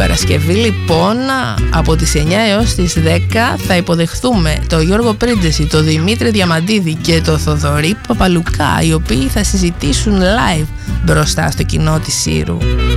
Παρασκευή λοιπόν από τις 9 έως τις 10 θα υποδεχθούμε το Γιώργο Πρίντεση, το Δημήτρη Διαμαντίδη και το Θοδωρή Παπαλουκά, οι οποίοι θα συζητήσουν live μπροστά στο κοινό της Σύρου.